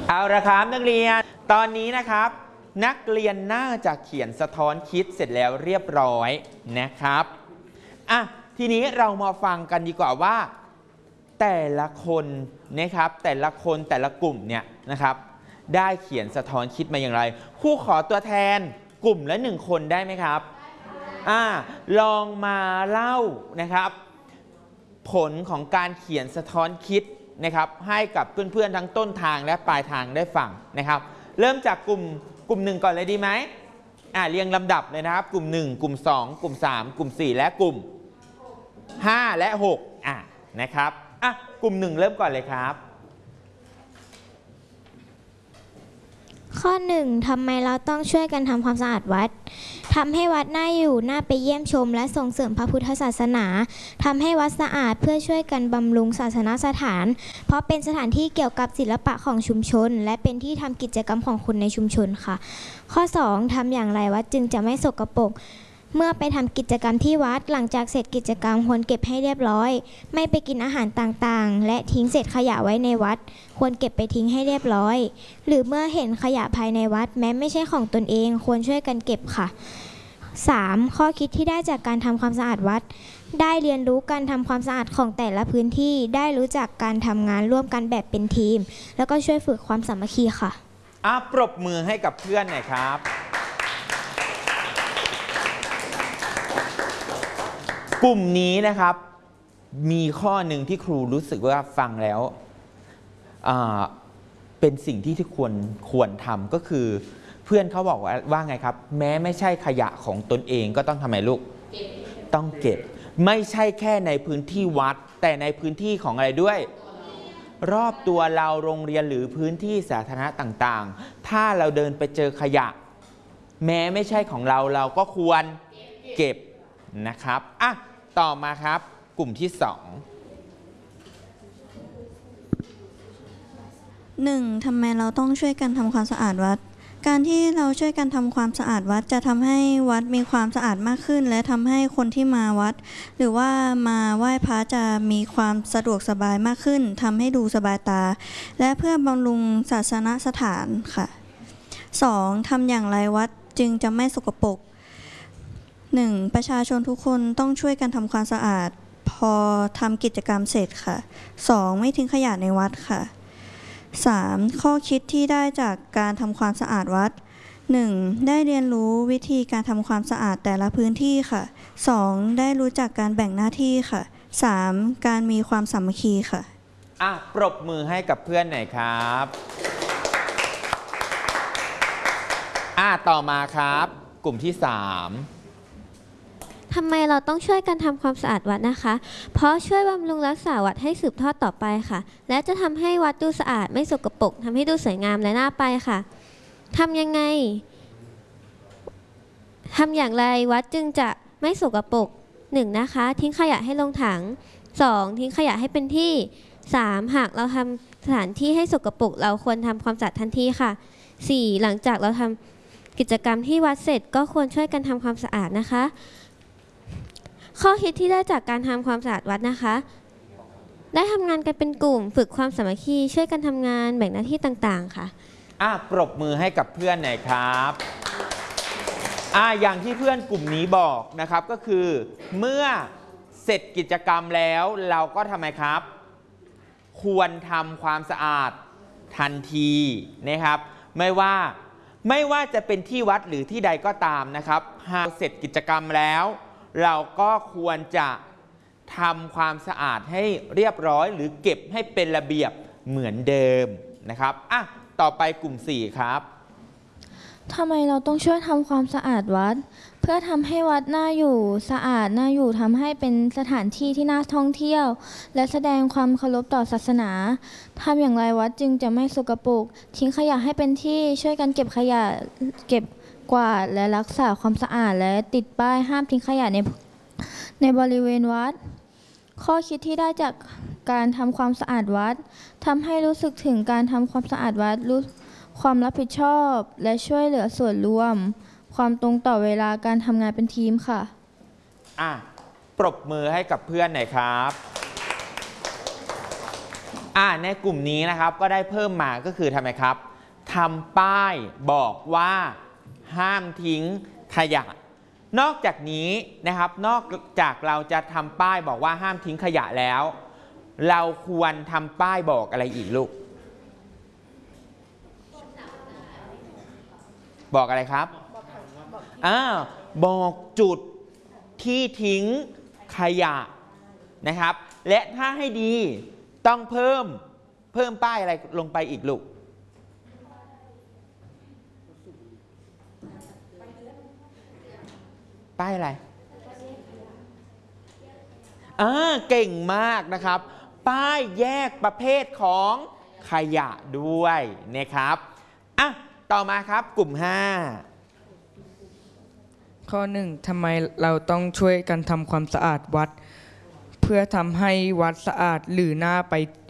เอาละครับนักเรียนตอนนี้นะครับนักเรียนน่าจะเขียนสะท้อนคิดเสร็จแล้วเรียบร้อยนะครับทีนี้เรามาฟังกันดีกว่าว่าแต่ละคนนะครับแต่ละคนแต่ละกลุ่มเนี่ยนะครับได้เขียนสะท้อนคิดมาอย่างไรครูขอตัวแทนกลุ่มละ1 คนได้ไหมครับลองมาเล่านะครับผลของการเขียนสะท้อนคิดนะครับให้กับเพื่อนๆทั้งต้นทางและปลายทางได้ฟังนะครับเริ่มจากกลุ่ม1ก่อนเลยดีไหมเรียงลำดับเลยนะครับกลุ่ม1กลุ่ม2กลุ่ม3กลุ่ม4และกลุ่ม5และ6นะครับกลุ่ม1เริ่มก่อนเลยครับข้อ 1. ทำไมเราต้องช่วยกันทำความสะอาดวัดทำให้วัดน่าอยู่น่าไปเยี่ยมชมและส่งเสริมพระพุทธศาสนาทำให้วัดสะอาดเพื่อช่วยกันบำรุงศาสนสถานเพราะเป็นสถานที่เกี่ยวกับศิลปะของชุมชนและเป็นที่ทำกิจกรรมของคนในชุมชนค่ะข้อ 2. ทำอย่างไรวัดจึงจะไม่สกปรกเมื่อไปทำกิจกรรมที่วัดหลังจากเสร็จกิจกรรมควรเก็บให้เรียบร้อยไม่ไปกินอาหารต่างๆและทิ้งเศษขยะไว้ในวัดควรเก็บไปทิ้งให้เรียบร้อยหรือเมื่อเห็นขยะภายในวัดแม้ไม่ใช่ของตนเองควรช่วยกันเก็บค่ะ 3. ข้อคิดที่ได้จากการทำความสะอาดวัดได้เรียนรู้การทำความสะอาดของแต่ละพื้นที่ได้รู้จักการทำงานร่วมกันแบบเป็นทีมแล้วก็ช่วยฝึกความสามัคคีค่ะปรบมือให้กับเพื่อนหน่อยครับกลุ่มนี้นะครับมีข้อหนึ่งที่ครูรู้สึกว่าฟังแล้วเป็นสิ่งที่ควรทำก็คือเพื่อนเขาบอกว่าไงครับแม้ไม่ใช่ขยะของตนเองก็ต้องทำไมลูกต้องเก็บไม่ใช่แค่ในพื้นที่วัดแต่ในพื้นที่ของอะไรด้วยรอบตัวเราโรงเรียนหรือพื้นที่สาธารณะต่างๆถ้าเราเดินไปเจอขยะแม้ไม่ใช่ของเราเราก็ควรเก็บนะครับต่อมาครับกลุ่มที่ 1. ทำไมเราต้องช่วยกันทำความสะอาดวัดการที่เราช่วยกันทำความสะอาดวัดจะทำให้วัดมีความสะอาดมากขึ้นและทำให้คนที่มาวัดหรือว่ามาไหว้พระจะมีความสะดวกสบายมากขึ้นทำให้ดูสบายตาและเพื่อบำรุงศาสนสถานค่ะ 2. ทำอย่างไรวัดจึงจะไม่สกปรก 1. ประชาชนทุกคนต้องช่วยกันทำความสะอาดพอทำกิจกรรมเสร็จค่ะ 2. ไม่ทิ้งขยะในวัดค่ะ 3. ข้อคิดที่ได้จากการทำความสะอาดวัด 1. ได้เรียนรู้วิธีการทำความสะอาดแต่ละพื้นที่ค่ะ 2. ได้รู้จักการแบ่งหน้าที่ค่ะ 3. การมีความสามัคคีค่ะปรบมือให้กับเพื่อนหน่อยครับต่อมาครับกลุ่มที่ 3 ทำไมเราต้องช่วยกันทำความสะอาดวัดนะคะ เพราะช่วยบำรุงรักษาวัดให้สืบทอดต่อไปค่ะ และจะทำให้วัดดูสะอาดไม่สกปรกทำให้ดูสวยงามและน่าไปค่ะทำยังไงทำอย่างไรวัดจึงจะไม่สกปรก 1. นะคะทิ้งขยะให้ลงถัง 2. ทิ้งขยะให้เป็นที่ 3. หากเราทำสถานที่ให้สกปรกเราควรทำความสะอาดทันทีค่ะ 4. หลังจากเราทำกิจกรรมที่วัดเสร็จก็ควรช่วยกันทำความสะอาดนะคะข้อคิดที่ได้จากการทำความสะอาดวัดนะคะได้ทำงานกันเป็นกลุ่มฝึกความสามัคคีช่วยกันทำงานแบ่งหน้าที่ต่างๆค่ะปรบมือให้กับเพื่อนหน่อยครับอย่างที่เพื่อนกลุ่มนี้บอกนะครับก็คือเมื่อเสร็จกิจกรรมแล้วเราก็ทำไมครับควรทำความสะอาดทันทีนะครับไม่ว่าจะเป็นที่วัดหรือที่ใดก็ตามนะครับหากเสร็จกิจกรรมแล้วเราก็ควรจะทำความสะอาดให้เรียบร้อยหรือเก็บให้เป็นระเบียบเหมือนเดิมนะครับต่อไปกลุ่ม 4ครับทำไมเราต้องช่วยทำความสะอาดวัดเพื่อทำให้วัดน่าอยู่สะอาดน่าอยู่ทำให้เป็นสถานที่ที่น่าท่องเที่ยวและแสดงความเคารพต่อศาสนาทำอย่างไรวัดจึงจะไม่สกปรกทิ้งขยะให้เป็นที่ช่วยกันเก็บขยะเก็บกวาดและรักษาความสะอาดและติดป้ายห้ามทิ้งขยะในบริเวณวัดข้อคิดที่ได้จากการทำความสะอาดวัดทำให้รู้สึกถึงการทำความสะอาดวัดรู้ความรับผิดชอบและช่วยเหลือส่วนรวมความตรงต่อเวลาการทำงานเป็นทีมค่ะปรบมือให้กับเพื่อนหน่อยครับในกลุ่มนี้นะครับก็ได้เพิ่มมาก็คือทำไมครับทำป้ายบอกว่าห้ามทิ้งขยะนอกจากนี้นะครับนอกจากเราจะทำป้ายบอกว่าห้ามทิ้งขยะแล้วเราควรทำป้ายบอกอะไรอีกลูกบอกอะไรครับบอกจุดที่ทิ้งขยะนะครับและถ้าให้ดีต้องเพิ่มป้ายอะไรลงไปอีกลูกป้ายอะไรเก่งมากนะครับป้ายแยกประเภทของขยะด้วยนะครับต่อมาครับกลุ่ม5 ข้อ 1ทำไมเราต้องช่วยกันทำความสะอาดวัดเพื่อทำให้วัดสะอาดหรือน่าไป